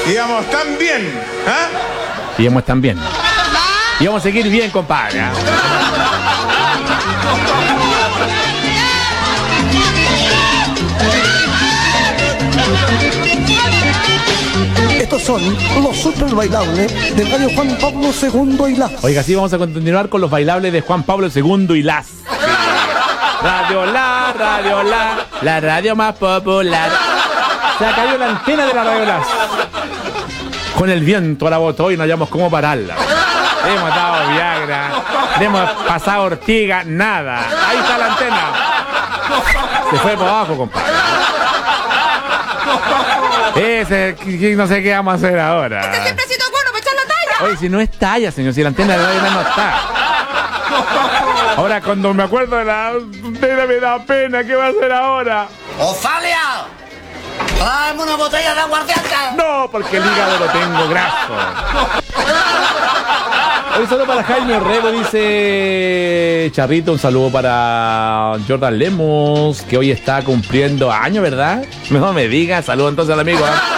Íbamos tan bien, ¿ah? Íbamos tan bien. Íbamos a seguir bien, compadre. Estos son los super bailables del Radio Juan Pablo II y las. Oiga, sí, vamos a continuar con los bailables de Juan Pablo II y las. Radio la radio más popular. Se ha caído la antena de la Radio Las. Con el viento a la botó y no hallamos cómo pararla. Le hemos dado Viagra, le hemos pasado ortiga, nada. Ahí está la antena. Se fue por abajo, compadre. Ese, no sé qué vamos a hacer ahora. Este siempre ha sido bueno para echar la talla. Oye, si no es talla, señor, si la antena de la Radio Las no está. Ahora, cuando me acuerdo de la antena me da pena. ¿Qué va a hacer ahora? ¡Ofalia! ¡Tráeme una botella de aguardiente! No, porque el hígado lo tengo graso. Hoy saludo para Jaime Orrego, dice Charrito. Un saludo para Jordan Lemos, que hoy está cumpliendo años, ¿verdad? No me digas. Saludo entonces al amigo, ¿eh?